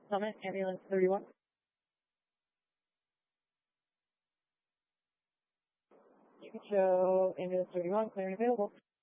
Summit, ambulance 31. You can show ambulance 31, clear and available.